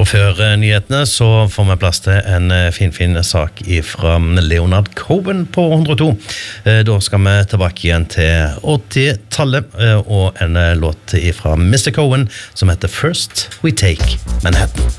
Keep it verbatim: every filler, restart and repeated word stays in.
Og før nyhetene så får vi plass til en fin, fin sak fra Leonard Cohen på hundre og to. Da skal vi tilbake igjen til åtti-tallet og en låt fra mister Cohen som heter First We Take Manhattan.